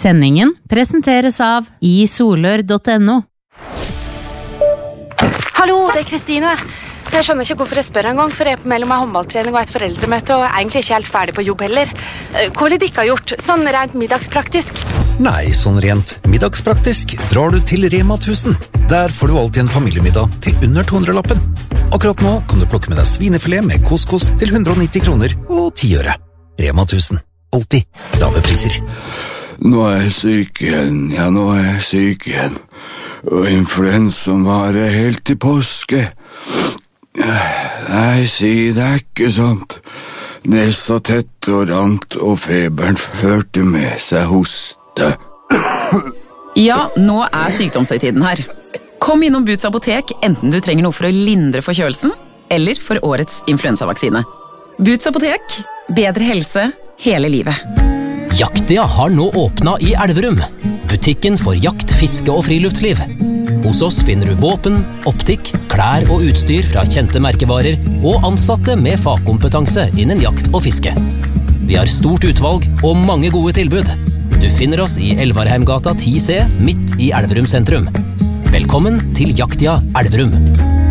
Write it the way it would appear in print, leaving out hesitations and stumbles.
Sendingen presenteres av isolør.no. Hallo, det Kristine. Jeg skjønner ikke hvorfor jeg spør en gang, for jeg er på mellom en håndballtrening og et foreldremøte, og er egentlig ikke helt ferdig på jobb heller. Hva vil dere ha gjort, sånn rent middagspraktisk? Nei, sånn rent middagspraktisk drar du til Rema 1000. Der får du alltid en familiemiddag til under 200-lappen. Akkurat nå kan du plukke med deg svinefilet med couscous til 190 kroner og 10 øre. Rema 1000. Alltid lave priser. Nå er jeg syk igjen. Og influensaen varer helt til påske. Nei, si det er ikke sant. Nesa tett og rant, og feberen førte med seg hoste. Ja, nå er sykdomshøytiden her. Kom innom Boots apotek, enten du trenger noe for å lindre forkjølelsen, eller for årets influensavaksine. Boots apotek, bedre helse hele livet. Jaktia har nå åpnet i Elverum. Butikken for jakt, fiske og friluftsliv. Hos oss finner du våpen, optikk, klær og utstyr fra kjente merkevarer og ansatte med fagkompetanse innen jakt og fiske. Vi har stort utvalg og mange gode tilbud. Du finner oss i Elvarheimgata 10C, midt i Elverum sentrum. Velkommen til Jaktia Elverum.